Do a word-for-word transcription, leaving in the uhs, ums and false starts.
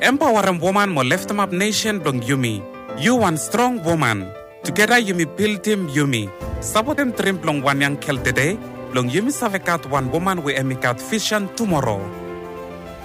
empowering woman mo lift up nation dong Yumi. You one strong woman. Together Yumi build team Yumi. Sabotem trim plong one yang kel today. Long Yumi savekat one woman we emikat vision tomorrow.